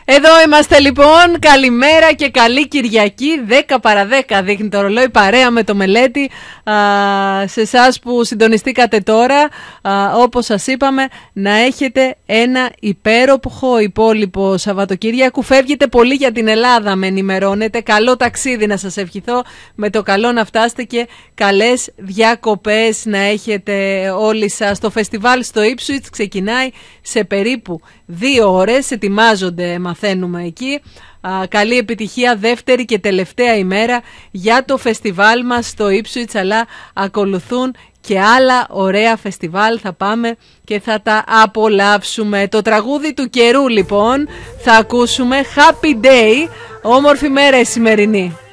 Εδώ είμαστε λοιπόν, καλημέρα και καλή Κυριακή, 10 παρα 10 δείχνει το ρολόι, παρέα με το Μελέτη. Σε εσάς που συντονιστήκατε τώρα, όπως σας είπαμε, να έχετε ένα υπέροχο υπόλοιπο Σαββατοκύριακου. Φεύγετε πολύ για την Ελλάδα, με ενημερώνετε. Καλό ταξίδι να σας ευχηθώ, με το καλό να φτάσετε και καλές διακοπές να έχετε όλοι σας. Το φεστιβάλ στο Ipswich ξεκινάει σε περίπου 2 ώρες, ετοιμάζονται, μαθαίνουμε εκεί. Καλή επιτυχία, δεύτερη και τελευταία ημέρα για το φεστιβάλ μας στο Ipswich, αλλά ακολουθούν και άλλα ωραία φεστιβάλ, θα πάμε και θα τα απολαύσουμε. Το τραγούδι του καιρού λοιπόν θα ακούσουμε, Happy Day, όμορφη μέρα η σημερινή.